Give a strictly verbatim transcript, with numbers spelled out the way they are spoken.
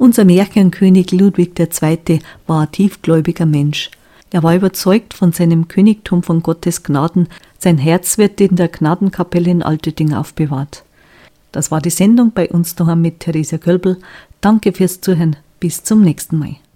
Unser Märchenkönig Ludwig der Zweite war ein tiefgläubiger Mensch. Er war überzeugt von seinem Königtum von Gottes Gnaden. Sein Herz wird in der Gnadenkapelle in Altötting aufbewahrt. Das war die Sendung bei uns daheim mit Theresia Kölbl. Danke fürs Zuhören. Bis zum nächsten Mal.